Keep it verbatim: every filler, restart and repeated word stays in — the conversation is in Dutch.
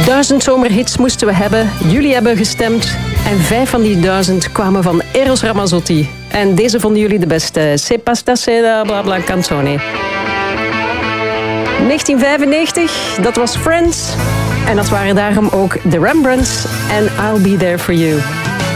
Duizend zomerhits moesten we hebben. Jullie hebben gestemd. En vijf van die duizend kwamen van Eros Ramazzotti. En deze vonden jullie de beste. Se pasta seda, bla bla canzone. negentien vijfennegentig, dat was Friends. En dat waren daarom ook The Rembrandts en I'll Be There For You.